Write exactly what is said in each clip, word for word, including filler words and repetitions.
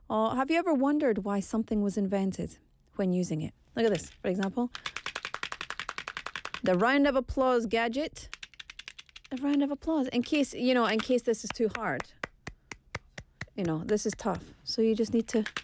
Or have you ever wondered why something was invented when using it? Look at this, for example. The round of applause gadget. A round of applause. In case, you know, in case this is too hard. You know, this is tough. So you just need to,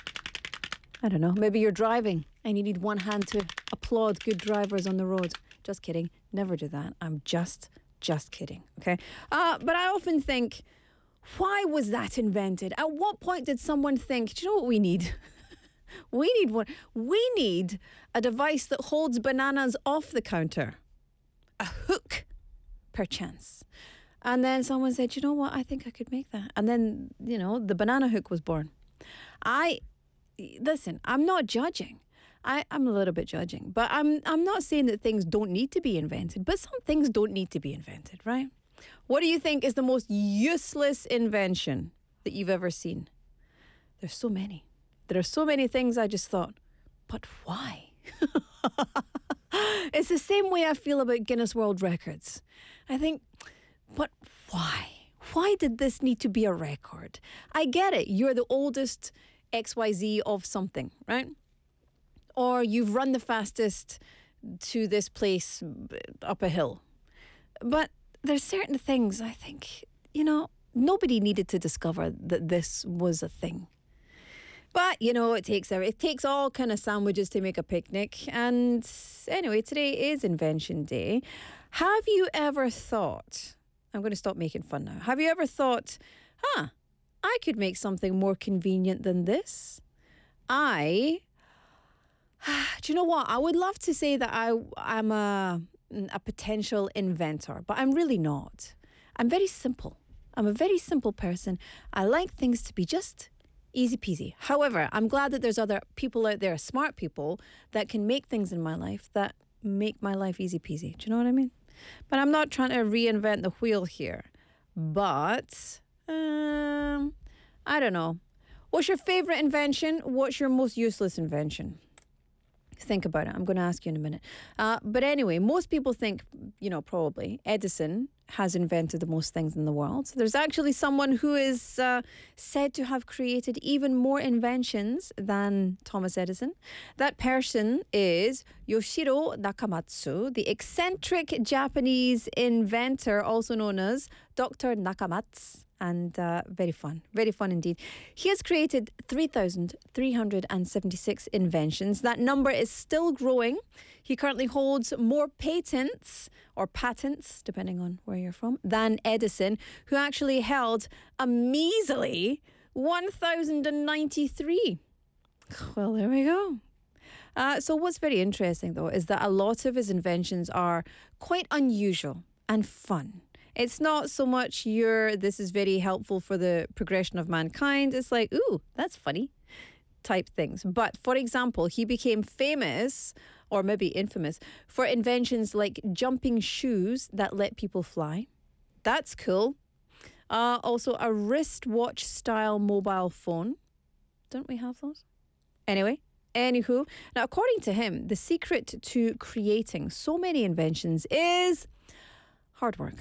I don't know, maybe you're driving and you need one hand to applaud good drivers on the road. Just kidding. Never do that. I'm just, just kidding. Okay. Uh, but I often think, why was that invented? At what point did someone think, do you know what we need? we need one. We need a device that holds bananas off the counter. A hook, perchance. And then someone said, you know what? I think I could make that. And then, you know, the banana hook was born. I, listen, I'm not judging. I, I'm a little bit judging, but I'm I'm not saying that things don't need to be invented, but some things don't need to be invented, right? What do you think is the most useless invention that you've ever seen? There's so many. There are so many things I just thought, but why? It's the same way I feel about Guinness World Records. I think, but why? Why did this need to be a record? I get it. You're the oldest X Y Z of something, right? Or you've run the fastest to this place up a hill. But there's certain things I think, you know, nobody needed to discover that this was a thing. But, you know, it takes it takes all kind of sandwiches to make a picnic. And anyway, today is Invention Day. Have you ever thought, I'm going to stop making fun now. Have you ever thought, huh, I could make something more convenient than this? I... Do you know what? I would love to say that I, I'm a, a potential inventor, but I'm really not. I'm very simple. I'm a very simple person. I like things to be just easy peasy. However, I'm glad that there's other people out there, smart people, that can make things in my life that make my life easy peasy. Do you know what I mean? But I'm not trying to reinvent the wheel here. But, um, I don't know. What's your favorite invention? What's your most useless invention? Think about it. I'm going to ask you in a minute. Uh, but anyway, most people think, you know, probably Edison has invented the most things in the world. There's actually someone who is uh, said to have created even more inventions than Thomas Edison. That person is Yoshiro Nakamatsu, the eccentric Japanese inventor, also known as Doctor Nakamatsu. And uh, very fun, very fun indeed. He has created three thousand three hundred seventy-six inventions. That number is still growing. He currently holds more patents, or patents, depending on where you're from, than Edison, who actually held a measly one thousand ninety-three. Well, there we go. Uh, so what's very interesting, though, is that a lot of his inventions are quite unusual and fun. It's not so much your, this is very helpful for the progression of mankind. It's like, ooh, that's funny type things. But for example, he became famous, or maybe infamous, for inventions like jumping shoes that let people fly. That's cool. Uh, also, a wristwatch style mobile phone. Don't we have those? Anyway. Anywho, now according to him, the secret to creating so many inventions is hard work.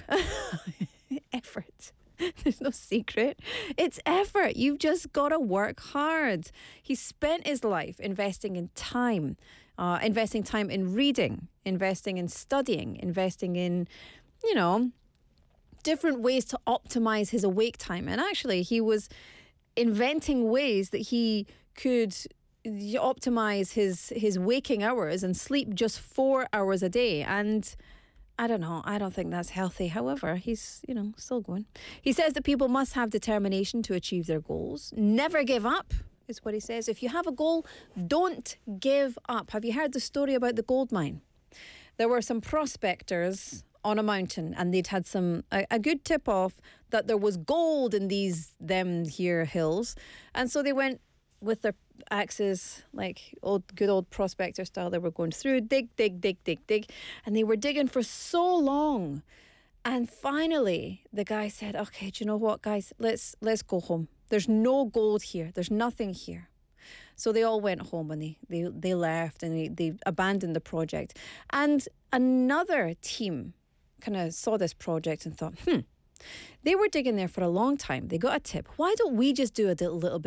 Effort. There's no secret. It's effort. You've just got to work hard. He spent his life investing in time, uh, investing time in reading, investing in studying, investing in, you know, different ways to optimize his awake time. And actually, he was inventing ways that he could optimize his, his waking hours and sleep just four hours a day. And I don't know. I don't think that's healthy. However, he's, you know, still going. He says that people must have determination to achieve their goals. Never give up is what he says. If you have a goal, don't give up. Have you heard the story about the gold mine? There were some prospectors on a mountain and they'd had some a, a good tip off that there was gold in these them here hills. And so they went with their axes, like old good old prospector style. They were going through, dig, dig, dig, dig, dig. And they were digging for so long. And finally, the guy said, okay, do you know what, guys? Let's let's go home. There's no gold here. There's nothing here. So they all went home and they, they, they left and they, they abandoned the project. And another team kind of saw this project and thought, hmm, they were digging there for a long time. They got a tip. Why don't we just do a little bit